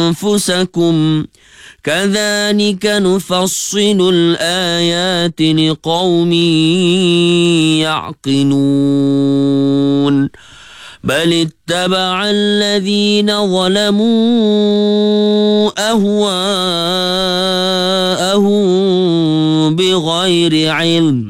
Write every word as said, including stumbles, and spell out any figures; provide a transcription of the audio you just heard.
أنفسكم كذلك نفصل الآيات لقوم يعقلون بل اتبع الذين ظلموا أهواءهم بغير علم